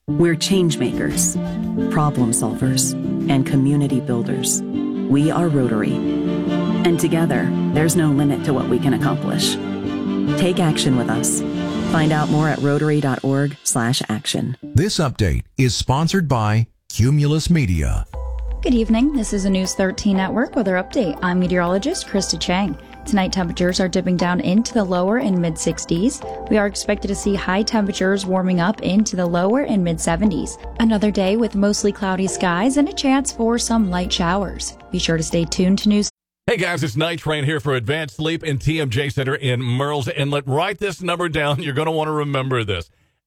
We're change makers, problem solvers, and community builders. We are Rotary. And together, there's no limit to what we can accomplish. Take action with us. Find out more at rotary.org/action. This update is sponsored by Cumulus Media. Good evening. This is a News 13 Network weather update. I'm meteorologist Krista Chang. Tonight, temperatures are dipping down into the lower and mid-60s. We are expected to see high temperatures warming up into the lower and mid-70s. Another day with mostly cloudy skies and a chance for some light showers. Be sure to stay tuned to News. Hey guys, it's Night Train here for Advanced Sleep and TMJ Center in Murrells Inlet. Write this number down. You're going to want to remember this.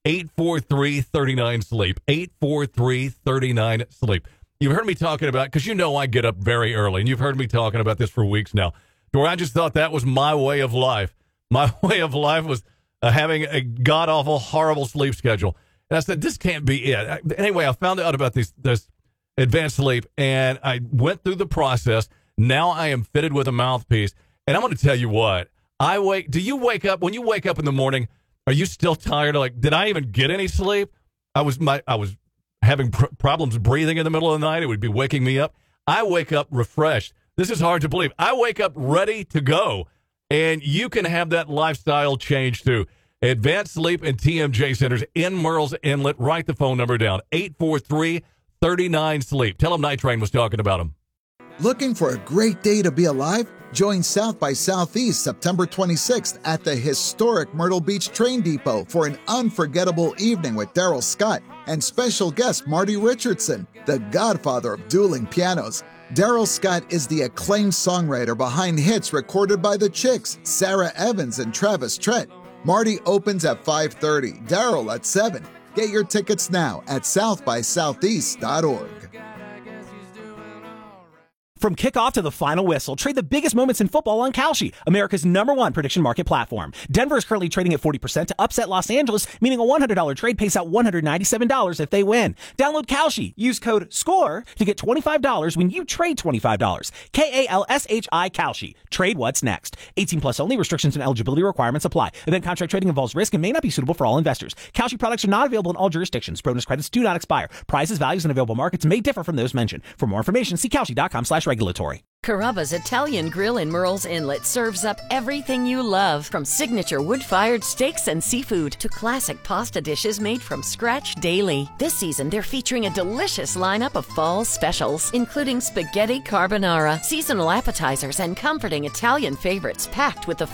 843-39-SLEEP. 843-39-SLEEP. You've heard me talking about, because you know I get up very early, and you've heard me talking about this for weeks now, where I just thought that was my way of life. My way of life was having a god-awful, horrible sleep schedule. And I said, this can't be it. Anyway, I found out about this Advanced Sleep, and I went through the process. Now I am fitted with a mouthpiece. And I'm going to tell you what. Do you wake up, when you wake up in the morning, are you still tired? Like, did I even get any sleep? I was having problems breathing in the middle of the night. It would be waking me up. I wake up refreshed. This is hard to believe. I wake up ready to go, and you can have that lifestyle change too. Advanced Sleep and TMJ Centers in Murrells Inlet. Write the phone number down, 843-39-SLEEP. Tell them Night Train was talking about them. Looking for a great day to be alive? Join South by Southeast September 26th at the historic Myrtle Beach Train Depot for an unforgettable evening with Daryl Scott and special guest Marty Richardson, the godfather of dueling pianos. Daryl Scott is the acclaimed songwriter behind hits recorded by the Chicks, Sarah Evans, and Travis Tritt. Marty opens at 5:30, Daryl at 7. Get your tickets now at southbysoutheast.org. From kickoff to the final whistle, trade the biggest moments in football on Kalshi, America's #1 prediction market platform. Denver is currently trading at 40% to upset Los Angeles, meaning a $100 trade pays out $197 if they win. Download Kalshi. Use code SCORE to get $25 when you trade $25. KALSHI Kalshi. Trade what's next. 18 plus only. Restrictions and eligibility requirements apply. Event contract trading involves risk and may not be suitable for all investors. Kalshi products are not available in all jurisdictions. Bonus credits do not expire. Prices, values, and available markets may differ from those mentioned. For more information, see Kalshi.com/regulatory. Carrabba's Italian Grill in Murrells Inlet serves up everything you love, from signature wood-fired steaks and seafood to classic pasta dishes made from scratch daily. This season, they're featuring a delicious lineup of fall specials, including spaghetti carbonara, seasonal appetizers, and comforting Italian favorites packed with the